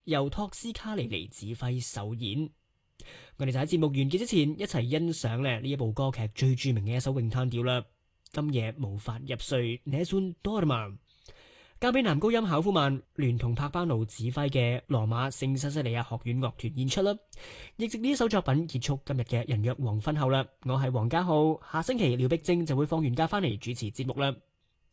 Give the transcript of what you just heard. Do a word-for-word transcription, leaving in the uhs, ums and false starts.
由托斯卡尼尼指揮首演。我哋就喺節目完結之前一齊欣賞咧呢一部歌劇最著名嘅一首詠嘆調啦。今夜無法入睡 Nessun dorma， 交俾男高音考夫曼聯同帕巴奴指揮嘅羅馬聖西西里亞學院樂團演出啦。亦藉呢一首作品結束今日嘅人約黃昏後啦。我係黃家浩，下星期廖碧晶就會放完假翻嚟主持節目啦。